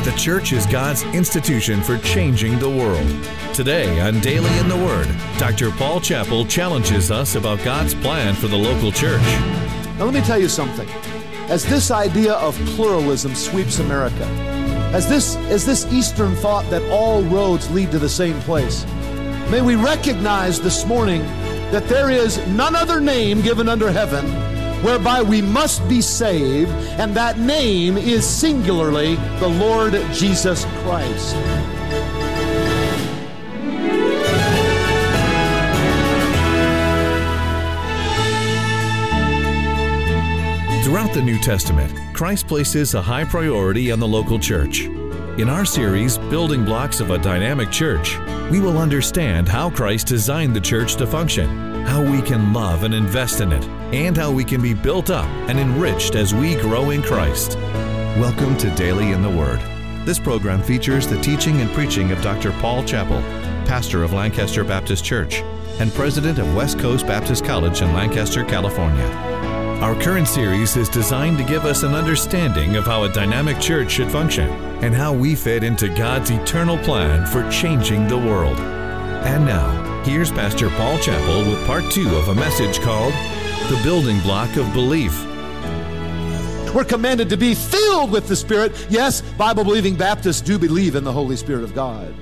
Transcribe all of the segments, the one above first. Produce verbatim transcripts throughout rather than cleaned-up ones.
The church is God's institution for changing the world. Today on Daily in the Word, Doctor Paul Chappell challenges us about God's plan for the local church. Now let me tell you something. As this idea of pluralism sweeps America, as this, as this Eastern thought that all roads lead to the same place, may we recognize this morning that there is none other name given under heaven whereby we must be saved, and that name is singularly the Lord Jesus Christ. Throughout the New Testament, Christ places a high priority on the local church. In our series, Building Blocks of a Dynamic Church, we will understand how Christ designed the church to function, how we can love and invest in it, and how we can be built up and enriched as we grow in Christ. Welcome to Daily in the Word. This program features the teaching and preaching of Doctor Paul Chappell, pastor of Lancaster Baptist Church and president of West Coast Baptist College in Lancaster, California. Our current series is designed to give us an understanding of how a dynamic church should function and how we fit into God's eternal plan for changing the world. And now, here's Pastor Paul Chappell with part two of a message called The Building Block of Belief. We're commanded to be filled with the Spirit. Yes, Bible-believing Baptists do believe in the Holy Spirit of God.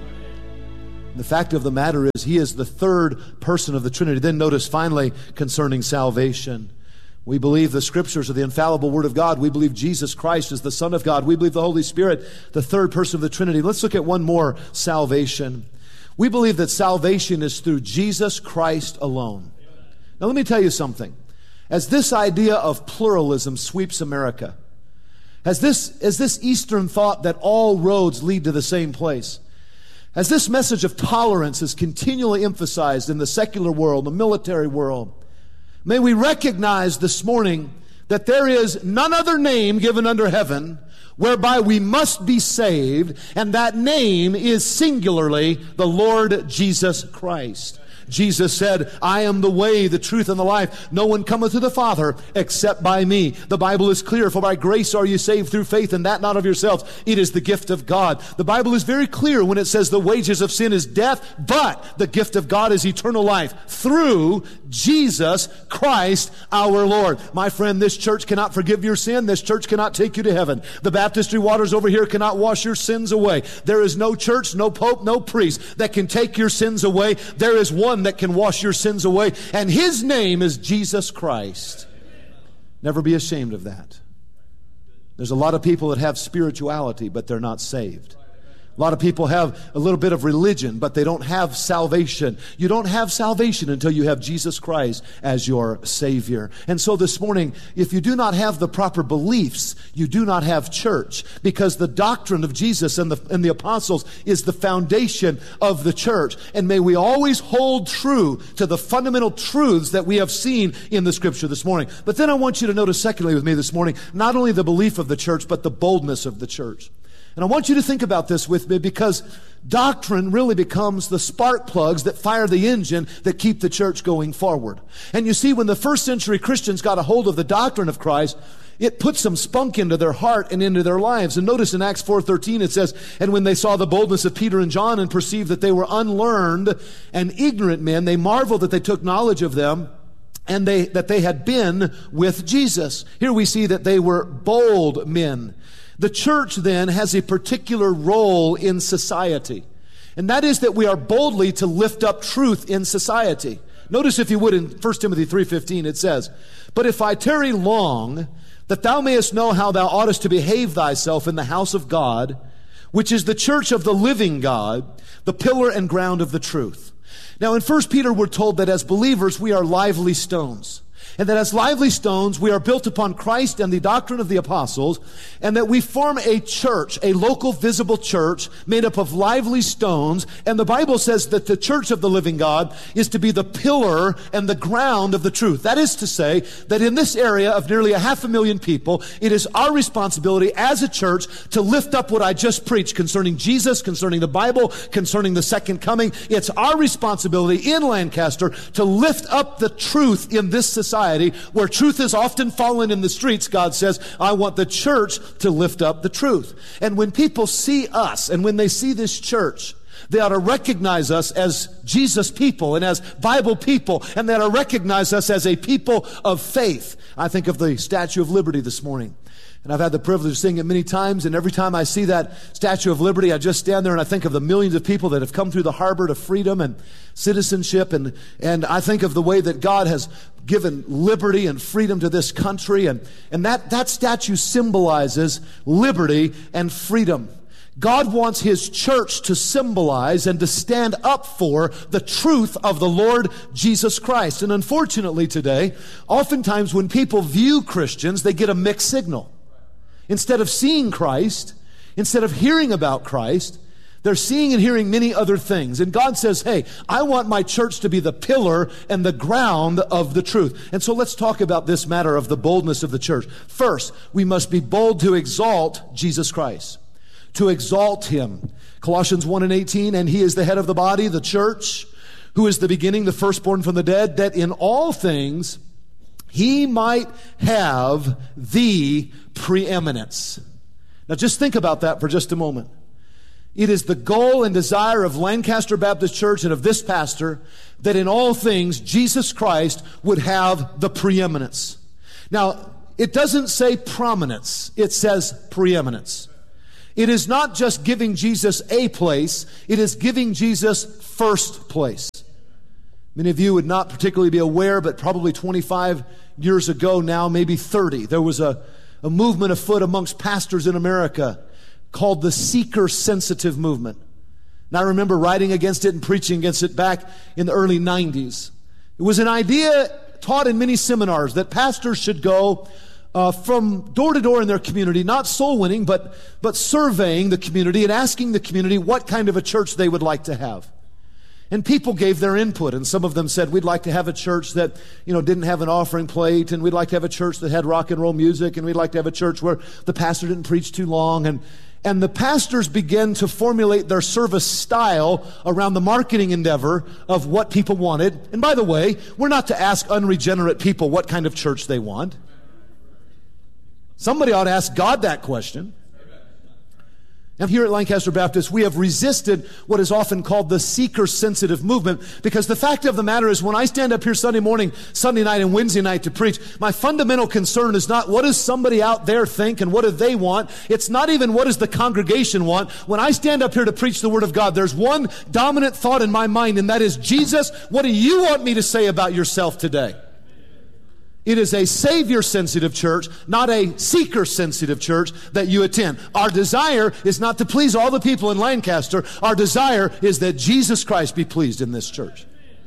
The fact of the matter is, He is the third person of the Trinity. Then notice finally concerning salvation. We believe the Scriptures are the infallible Word of God. We believe Jesus Christ is the Son of God. We believe the Holy Spirit, the third person of the Trinity. Let's look at one more, salvation. We believe that salvation is through Jesus Christ alone. Now let me tell you something. As this idea of pluralism sweeps America, as this, as this Eastern thought that all roads lead to the same place, as this message of tolerance is continually emphasized in the secular world, the military world, may we recognize this morning that there is none other name given under heaven whereby we must be saved, and that name is singularly the Lord Jesus Christ. Jesus said, I am the way, the truth, and the life. No one cometh to the Father except by me. The Bible is clear. For by grace are you saved through faith, and that not of yourselves. It is the gift of God. The Bible is very clear when it says the wages of sin is death, but the gift of God is eternal life through Jesus Christ our Lord. My friend, this church cannot forgive your sin. This church cannot take you to heaven. The baptistry waters over here cannot wash your sins away. There is no church, no pope, no priest that can take your sins away. There is one that can wash your sins away, and His name is Jesus Christ. Never be ashamed of that. There's a lot of people that have spirituality, but they're not saved. A lot of people have a little bit of religion, but they don't have salvation. You don't have salvation until you have Jesus Christ as your Savior. And so this morning, if you do not have the proper beliefs, you do not have church, because the doctrine of Jesus and the, and the apostles is the foundation of the church. And may we always hold true to the fundamental truths that we have seen in the Scripture this morning. But then I want you to notice secondly with me this morning, not only the belief of the church, but the boldness of the church. And I want you to think about this with me, because doctrine really becomes the spark plugs that fire the engine that keep the church going forward. And you see, when the first century Christians got a hold of the doctrine of Christ, it put some spunk into their heart and into their lives. And notice in Acts four thirteen it says, and when they saw the boldness of Peter and John and perceived that they were unlearned and ignorant men, they marveled that they took knowledge of them, and they that they had been with Jesus. Here we see that they were bold men. The church then has a particular role in society, and that is that we are boldly to lift up truth in society. Notice, if you would, in First Timothy three fifteen it says, but if I tarry long, that thou mayest know how thou oughtest to behave thyself in the house of God, which is the church of the living God, the pillar and ground of the truth. Now in First Peter we're told that as believers we are lively stones. And that as lively stones, we are built upon Christ and the doctrine of the apostles, and that we form a church, a local visible church made up of lively stones. And the Bible says that the church of the living God is to be the pillar and the ground of the truth. That is to say that in this area of nearly a half a million people, it is our responsibility as a church to lift up what I just preached concerning Jesus, concerning the Bible, concerning the second coming. It's our responsibility in Lancaster to lift up the truth in this society. society where truth is often fallen in the streets, God says, I want the church to lift up the truth. And when people see us and when they see this church, they ought to recognize us as Jesus people and as Bible people, and they ought to recognize us as a people of faith. I think of the Statue of Liberty this morning. And I've had the privilege of seeing it many times, and every time I see that Statue of Liberty, I just stand there and I think of the millions of people that have come through the harbor to freedom and citizenship, and, and I think of the way that God has given liberty and freedom to this country, and, and that, that statue symbolizes liberty and freedom. God wants His church to symbolize and to stand up for the truth of the Lord Jesus Christ. And unfortunately today, oftentimes when people view Christians, they get a mixed signal. Instead of seeing Christ, instead of hearing about Christ, they're seeing and hearing many other things. And God says, hey, I want my church to be the pillar and the ground of the truth. And so let's talk about this matter of the boldness of the church. First, we must be bold to exalt Jesus Christ. To exalt Him. Colossians one and eighteen, and He is the head of the body, the church, who is the beginning, the firstborn from the dead, that in all things He might have the preeminence. Now just think about that for just a moment. It is the goal and desire of Lancaster Baptist Church and of this pastor that in all things Jesus Christ would have the preeminence. Now, it doesn't say prominence, it says preeminence. It is not just giving Jesus a place, it is giving Jesus first place. Many of you would not particularly be aware, but probably twenty-five years ago now, maybe thirty, there was a, a movement afoot amongst pastors in America called the seeker-sensitive movement. And I remember writing against it and preaching against it back in the early nineties. It was an idea taught in many seminars that pastors should go Uh, from door to door in their community, not soul winning, but, but surveying the community and asking the community what kind of a church they would like to have. And people gave their input, and some of them said, we'd like to have a church that, you know, didn't have an offering plate, and we'd like to have a church that had rock and roll music, and we'd like to have a church where the pastor didn't preach too long. And, and the pastors began to formulate their service style around the marketing endeavor of what people wanted. And by the way, we're not to ask unregenerate people what kind of church they want. Somebody ought to ask God that question. And here at Lancaster Baptist, we have resisted what is often called the seeker-sensitive movement, because the fact of the matter is when I stand up here Sunday morning, Sunday night, and Wednesday night to preach, my fundamental concern is not what does somebody out there think and what do they want. It's not even what does the congregation want. When I stand up here to preach the Word of God, there's one dominant thought in my mind, and that is, Jesus, what do you want me to say about yourself today? It is a Savior-sensitive church, not a seeker-sensitive church that you attend. Our desire is not to please all the people in Lancaster. Our desire is that Jesus Christ be pleased in this church.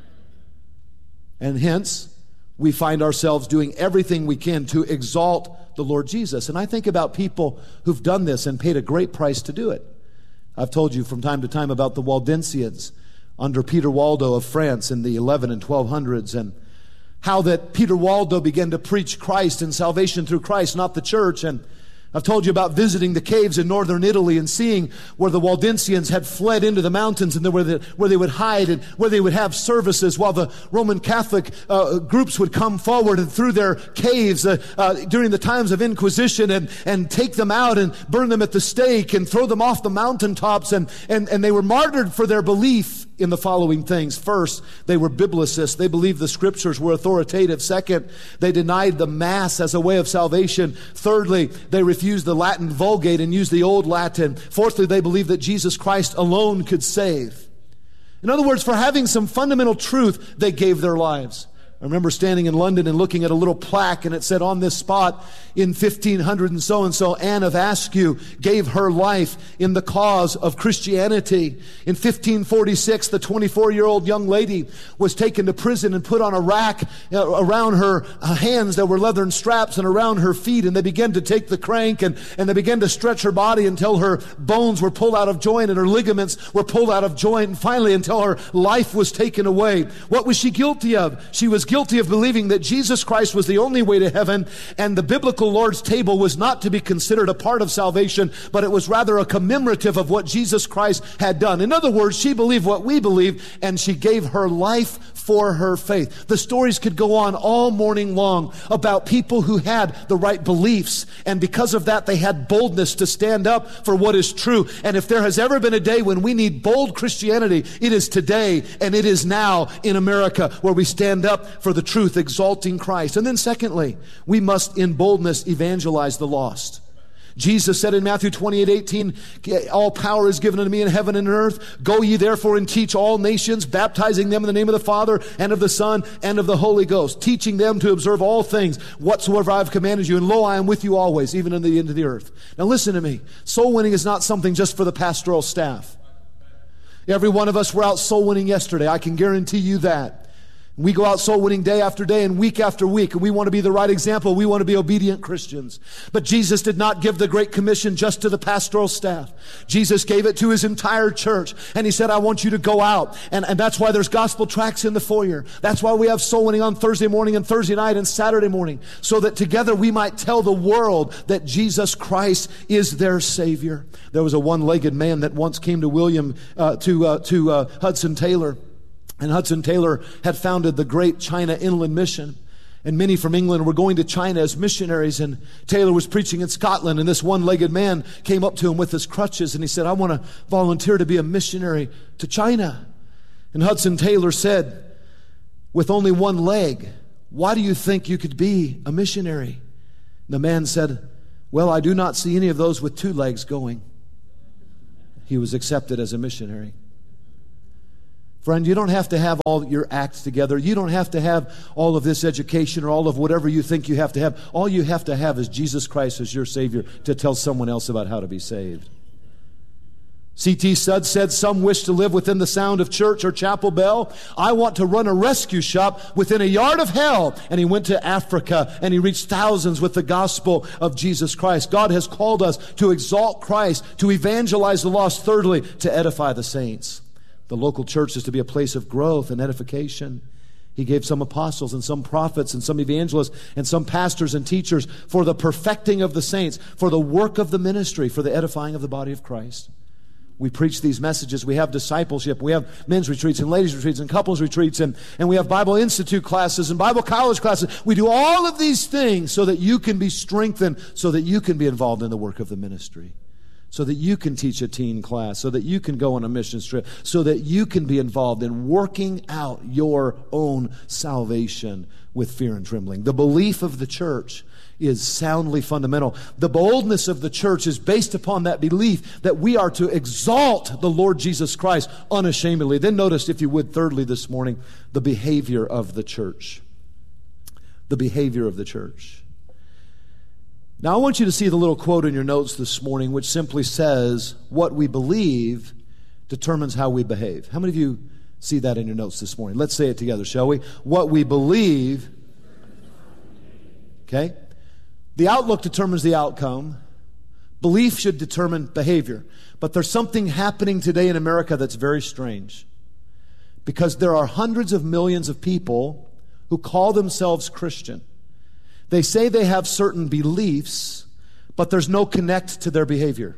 And hence, we find ourselves doing everything we can to exalt the Lord Jesus. And I think about people who've done this and paid a great price to do it. I've told you from time to time about the Waldensians under Peter Waldo of France in the eleven and twelve hundreds, and how that Peter Waldo began to preach Christ and salvation through Christ, not the church. And I've told you about visiting the caves in northern Italy and seeing where the Waldensians had fled into the mountains, and where, the, where they would hide and where they would have services while the Roman Catholic uh, groups would come forward and through their caves uh, uh, during the times of Inquisition and, and take them out and burn them at the stake and throw them off the mountaintops. And, and, and they were martyred for their belief in the following things. First, they were biblicists. They believed the scriptures were authoritative. Second, they denied the Mass as a way of salvation. Thirdly, they refused the Latin Vulgate and used the Old Latin. Fourthly, they believed that Jesus Christ alone could save. In other words, for having some fundamental truth, they gave their lives. I remember standing in London and looking at a little plaque, and it said, on this spot in fifteen hundred and so and so, Anne of Askew gave her life in the cause of Christianity. In fifteen forty-six, the twenty-four-year-old young lady was taken to prison and put on a rack around her hands. There were leathern straps and around her feet, and they began to take the crank and, and they began to stretch her body until her bones were pulled out of joint and her ligaments were pulled out of joint, and finally until her life was taken away. What was she guilty of? She was guilty of believing that Jesus Christ was the only way to heaven, and the biblical Lord's table was not to be considered a part of salvation, but it was rather a commemorative of what Jesus Christ had done. In other words, she believed what we believe, and she gave her life for her faith. The stories could go on all morning long about people who had the right beliefs, and because of that, they had boldness to stand up for what is true. And if there has ever been a day when we need bold Christianity, it is today, and it is now in America, where we stand up for the truth, exalting Christ. And then secondly, we must in boldness evangelize the lost. Jesus said in Matthew twenty-eight eighteen, all power is given unto me in heaven and earth. Go ye therefore and teach all nations, baptizing them in the name of the Father and of the Son and of the Holy Ghost, teaching them to observe all things whatsoever I have commanded you. And lo, I am with you always, even unto the end of the earth. Now listen to me. Soul winning is not something just for the pastoral staff. Every one of us were out soul winning yesterday. I can guarantee you that. We go out soul winning day after day and week after week, and we want to be the right example. We want to be obedient Christians. But Jesus did not give the Great Commission just to the pastoral staff. Jesus gave it to his entire church, and he said, I want you to go out. And, and that's why there's gospel tracts in the foyer. That's why we have soul winning on Thursday morning and Thursday night and Saturday morning, so that together we might tell the world that Jesus Christ is their Savior. There was a one-legged man that once came to William, uh, to, uh, to uh, Hudson Taylor. And Hudson Taylor had founded the great China Inland Mission. And many from England were going to China as missionaries. And Taylor was preaching in Scotland. And this one-legged man came up to him with his crutches. And he said, I want to volunteer to be a missionary to China. And Hudson Taylor said, with only one leg, why do you think you could be a missionary? And the man said, well, I do not see any of those with two legs going. He was accepted as a missionary. Friend, you don't have to have all your acts together. You don't have to have all of this education or all of whatever you think you have to have. All you have to have is Jesus Christ as your Savior to tell someone else about how to be saved. C T Studd said, some wish to live within the sound of church or chapel bell. I want to run a rescue shop within a yard of hell. And he went to Africa and he reached thousands with the gospel of Jesus Christ. God has called us to exalt Christ, to evangelize the lost. Thirdly, to edify the saints. The local church is to be a place of growth and edification. He gave some apostles and some prophets and some evangelists and some pastors and teachers for the perfecting of the saints, for the work of the ministry, for the edifying of the body of Christ. We preach these messages. We have discipleship. We have men's retreats and ladies' retreats and couples retreats. And, and we have Bible Institute classes and Bible college classes. We do all of these things so that you can be strengthened, so that you can be involved in the work of the ministry, so that you can teach a teen class, so that you can go on a mission trip, so that you can be involved in working out your own salvation with fear and trembling. The belief of the church is soundly fundamental. The boldness of the church is based upon that belief that we are to exalt the Lord Jesus Christ unashamedly. Then notice, if you would, thirdly this morning, the behavior of the church. The behavior of the church. Now, I want you to see the little quote in your notes this morning, which simply says, what we believe determines how we behave. How many of you see that in your notes this morning? Let's say it together, shall we? What we believe, okay? The outlook determines the outcome. Belief should determine behavior. But there's something happening today in America that's very strange, because there are hundreds of millions of people who call themselves Christian. They say they have certain beliefs, but there's no connect to their behavior.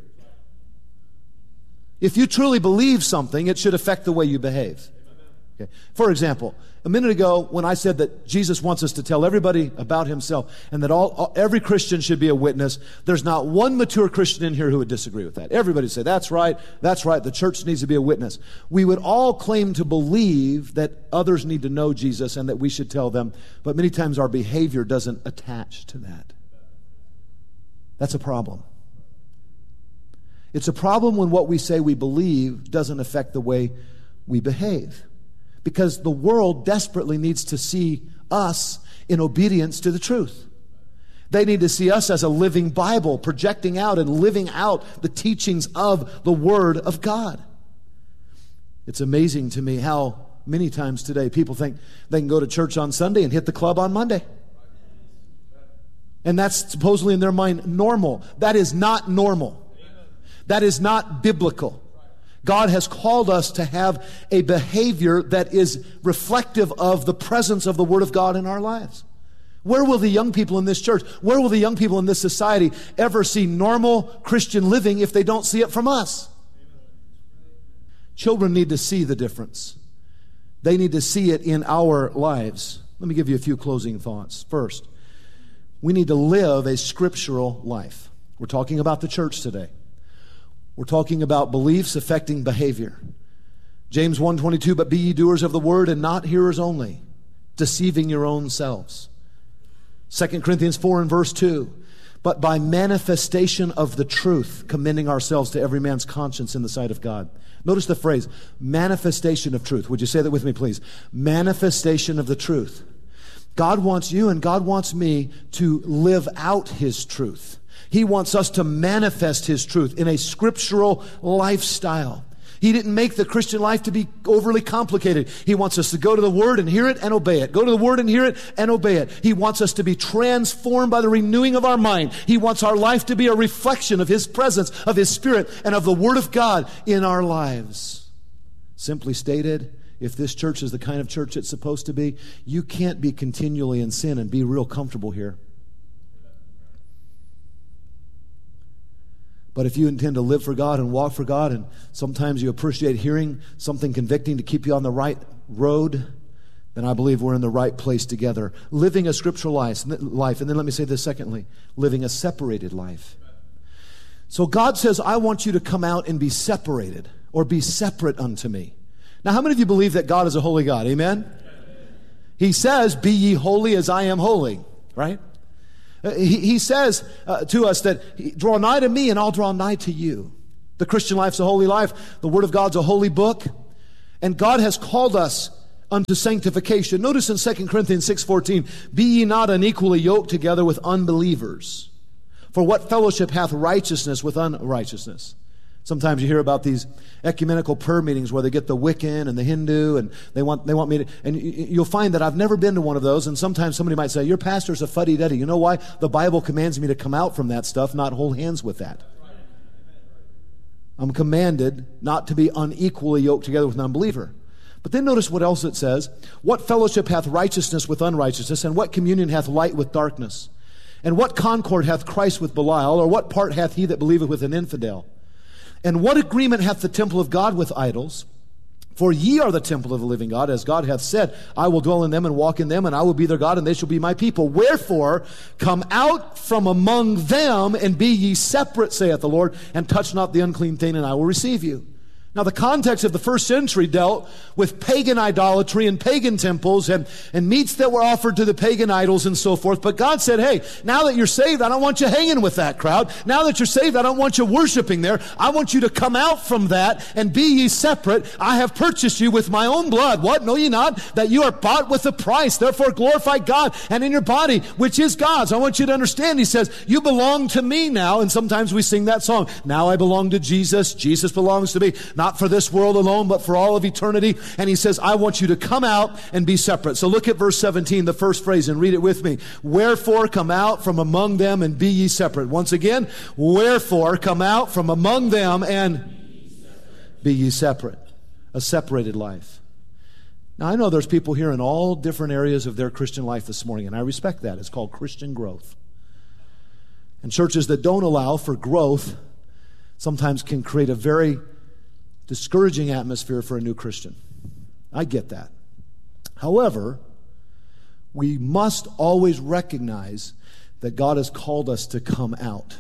If you truly believe something, it should affect the way you behave. Okay. For example, a minute ago when I said that Jesus wants us to tell everybody about himself and that all, all every Christian should be a witness, there's not one mature Christian in here who would disagree with that. Everybody would say, that's right, that's right, the church needs to be a witness. We would all claim to believe that others need to know Jesus and that we should tell them, but many times our behavior doesn't attach to that. That's a problem. It's a problem when what we say we believe doesn't affect the way we behave. Because the world desperately needs to see us in obedience to the truth. They need to see us as a living Bible, projecting out and living out the teachings of the Word of God. It's amazing to me how many times today people think they can go to church on Sunday and hit the club on Monday. And that's supposedly in their mind normal. That is not normal. That is not biblical. God has called us to have a behavior that is reflective of the presence of the Word of God in our lives. Where will the young people in this church, where will the young people in this society ever see normal Christian living if they don't see it from us? Children need to see the difference They need to see it in our lives. Let me give you a few closing thoughts. First, we need to live a scriptural life. We're talking about the church today. We're talking about beliefs affecting behavior. James one twenty-two, but be ye doers of the word and not hearers only, deceiving your own selves. Second Corinthians four and verse two, but by manifestation of the truth, commending ourselves to every man's conscience in the sight of God. Notice the phrase, manifestation of truth. Would you say that with me, please? Manifestation of the truth. God wants you and God wants me to live out His truth. He wants us to manifest His truth in a scriptural lifestyle. He didn't make the Christian life to be overly complicated. He wants us to go to the Word and hear it and obey it. Go to the Word and hear it and obey it. He wants us to be transformed by the renewing of our mind. He wants our life to be a reflection of His presence, of His Spirit, and of the Word of God in our lives. Simply stated, if this church is the kind of church it's supposed to be, you can't be continually in sin and be real comfortable here. But if you intend to live for God and walk for God, and sometimes you appreciate hearing something convicting to keep you on the right road, then I believe we're in the right place together. Living a scriptural life. And then let me say this secondly, living a separated life. So God says, I want you to come out and be separated, or be separate unto me. Now, how many of you believe that God is a holy God? Amen? He says, be ye holy as I am holy, right? He, he says uh, to us that, draw nigh to me and I'll draw nigh to you. The Christian life's a holy life. The Word of God's a holy book. And God has called us unto sanctification. Notice in Second Corinthians six fourteen, be ye not unequally yoked together with unbelievers. For what fellowship hath righteousness with unrighteousness? Sometimes you hear about these ecumenical prayer meetings where they get the Wiccan and the Hindu, and they want they want me to, and you'll find that I've never been to one of those, and sometimes somebody might say, your pastor's a fuddy-duddy. You know why? The Bible commands me to come out from that stuff, not hold hands with that. I'm commanded not to be unequally yoked together with an unbeliever. But then notice what else it says. What fellowship hath righteousness with unrighteousness, and what communion hath light with darkness? And what concord hath Christ with Belial, or what part hath he that believeth with an infidel? And what agreement hath the temple of God with idols? For ye are the temple of the living God, as God hath said, I will dwell in them and walk in them, and I will be their God, and they shall be my people. Wherefore, come out from among them, and be ye separate, saith the Lord, and touch not the unclean thing, and I will receive you. Now, the context of the first century dealt with pagan idolatry and pagan temples and, and meats that were offered to the pagan idols and so forth. But God said, hey, now that you're saved, I don't want you hanging with that crowd. Now that you're saved, I don't want you worshiping there. I want you to come out from that and be ye separate. I have purchased you with my own blood. What? Know ye not that you are bought with a price? Therefore glorify God, and in your body, which is God's. I want you to understand, he says, you belong to me now. And sometimes we sing that song, now I belong to Jesus. Jesus belongs to me. Now, not for this world alone, but for all of eternity. And he says, I want you to come out and be separate. So look at verse seventeen, the first phrase, and read it with me. Wherefore come out from among them and be ye separate. Once again, wherefore come out from among them and be ye separate. A separated life. Now I know there's people here in all different areas of their Christian life this morning, and I respect that. It's called Christian growth. And churches that don't allow for growth sometimes can create a very discouraging atmosphere for a new Christian. I get that. However, we must always recognize that God has called us to come out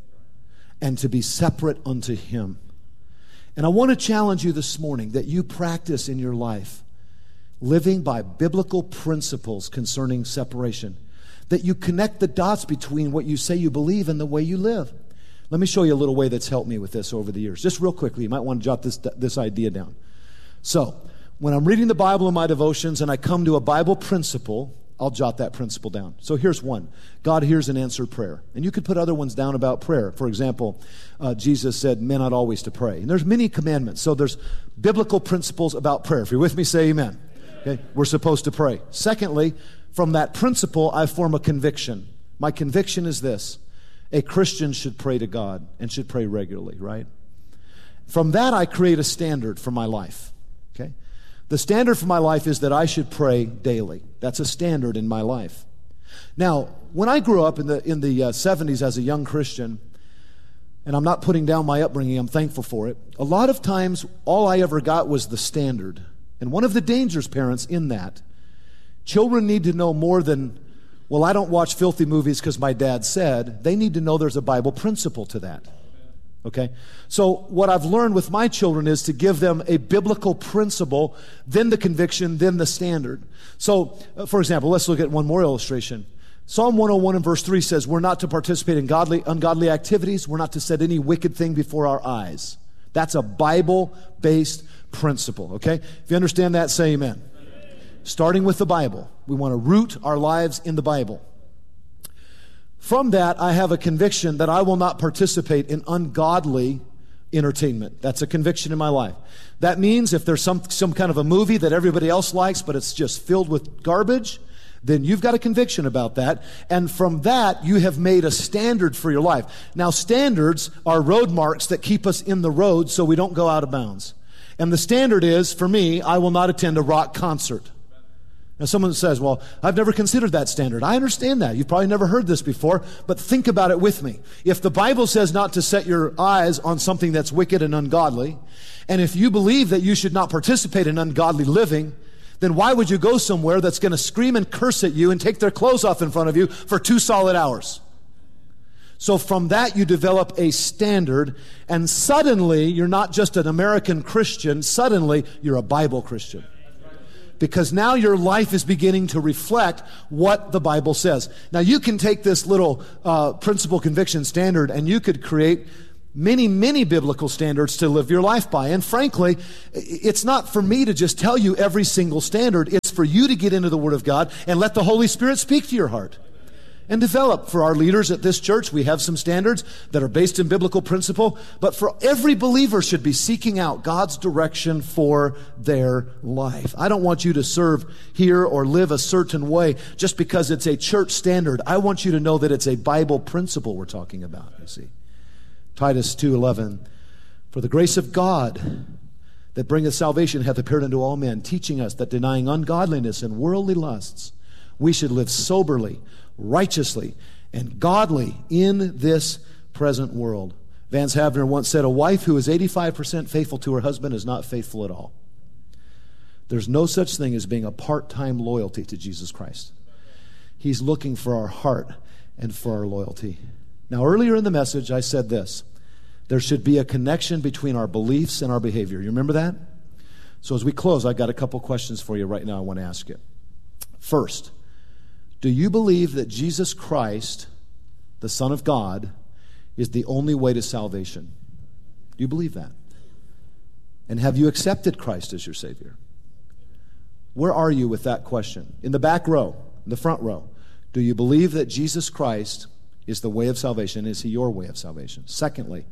and to be separate unto Him. And I want to challenge you this morning that you practice in your life living by biblical principles concerning separation, that you connect the dots between what you say you believe and the way you live. Let me show you a little way that's helped me with this over the years. Just real quickly, you might want to jot this, this idea down. So, when I'm reading the Bible in my devotions and I come to a Bible principle, I'll jot that principle down. So here's one. God hears and answers prayer. And you could put other ones down about prayer. For example, uh, Jesus said, men ought always to pray. And there's many commandments. So there's biblical principles about prayer. If you're with me, say amen. Okay? We're supposed to pray. Secondly, from that principle, I form a conviction. My conviction is this. A Christian should pray to God and should pray regularly, right? From that, I create a standard for my life, okay? The standard for my life is that I should pray daily. That's a standard in my life. Now, when I grew up in the in the uh, seventies as a young Christian, and I'm not putting down my upbringing, I'm thankful for it, a lot of times all I ever got was the standard. And one of the dangers, parents, in that, children need to know more than, well, I don't watch filthy movies because my dad said. They need to know there's a Bible principle to that. Okay? So what I've learned with my children is to give them a biblical principle, then the conviction, then the standard. So, uh, for example, let's look at one more illustration. Psalm one oh one and verse three says, we're not to participate in godly, ungodly activities. We're not to set any wicked thing before our eyes. That's a Bible-based principle, okay? If you understand that, say amen. Amen. Starting with the Bible. We want to root our lives in the Bible. From that, I have a conviction that I will not participate in ungodly entertainment. That's a conviction in my life. That means if there's some, some kind of a movie that everybody else likes, but it's just filled with garbage, then you've got a conviction about that. And from that, you have made a standard for your life. Now, standards are road marks that keep us in the road so we don't go out of bounds. And the standard is, for me, I will not attend a rock concert. Now, someone says, well, I've never considered that standard. I understand that. You've probably never heard this before, but think about it with me. If the Bible says not to set your eyes on something that's wicked and ungodly, and if you believe that you should not participate in ungodly living, then why would you go somewhere that's going to scream and curse at you and take their clothes off in front of you for two solid hours? So from that, you develop a standard, and suddenly, you're not just an American Christian, suddenly, you're a Bible Christian. Because now your life is beginning to reflect what the Bible says. Now, you can take this little uh, principle conviction standard, and you could create many, many biblical standards to live your life by. And frankly, it's not for me to just tell you every single standard. It's for you to get into the Word of God and let the Holy Spirit speak to your heart and develop. For our leaders at this church, we have some standards that are based in biblical principle, but for every believer should be seeking out God's direction for their life. I don't want you to serve here or live a certain way just because it's a church standard. I want you to know that it's a Bible principle we're talking about, you see. Titus two eleven, for the grace of God that bringeth salvation hath appeared unto all men, teaching us that denying ungodliness and worldly lusts, we should live soberly, righteously, and godly in this present world. Vance Havner once said, a wife who is eighty-five percent faithful to her husband is not faithful at all. There's no such thing as being a part-time loyalty to Jesus Christ. He's looking for our heart and for our loyalty. Now, earlier in the message, I said this. There should be a connection between our beliefs and our behavior. You remember that? So as we close, I've got a couple questions for you right now I want to ask you. First, do you believe that Jesus Christ, the Son of God, is the only way to salvation? Do you believe that? And have you accepted Christ as your Savior? Where are you with that question? In the back row, in the front row, do you believe that Jesus Christ is the way of salvation? Is He your way of salvation? Secondly,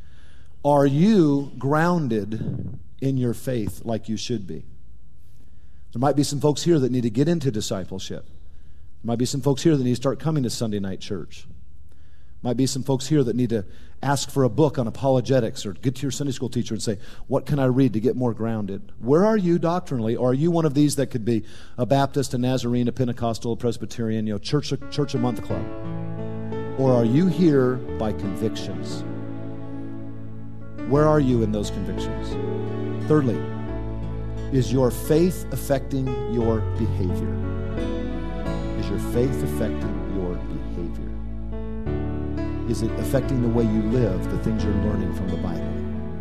are you grounded in your faith like you should be? There might be some folks here that need to get into discipleship. There might be some folks here that need to start coming to Sunday night church. Might be some folks here that need to ask for a book on apologetics or get to your Sunday school teacher and say, what can I read to get more grounded? Where are you doctrinally? Or are you one of these that could be a Baptist, a Nazarene, a Pentecostal, a Presbyterian, you know, church, church a month club? Or are you here by convictions? Where are you in those convictions? Thirdly, is your faith affecting your behavior? Is your faith affecting your behavior? Is it affecting the way you live, the things you're learning from the Bible?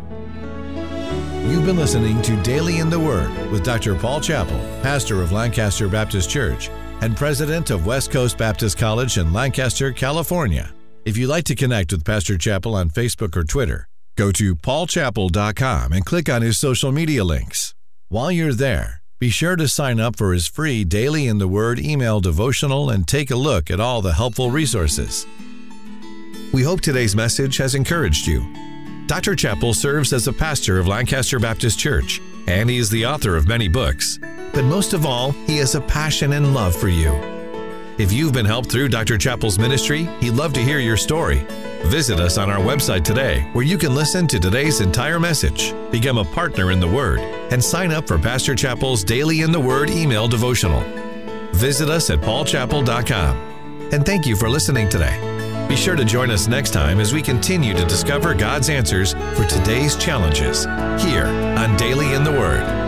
You've been listening to Daily in the Word with Doctor Paul Chappell, pastor of Lancaster Baptist Church and president of West Coast Baptist College in Lancaster, California. If you'd like to connect with Pastor Chappell on Facebook or Twitter, go to paul chappell dot com and click on his social media links. While you're there, be sure to sign up for his free Daily in the Word email devotional and take a look at all the helpful resources. We hope today's message has encouraged you. Doctor Chappell serves as a pastor of Lancaster Baptist Church, and he is the author of many books. But most of all, he has a passion and love for you. If you've been helped through Doctor Chappell's ministry, he'd love to hear your story. Visit us on our website today, where you can listen to today's entire message, become a partner in the Word, and sign up for Pastor Chappell's Daily in the Word email devotional. Visit us at paul chappell dot com. And thank you for listening today. Be sure to join us next time as we continue to discover God's answers for today's challenges here on Daily in the Word.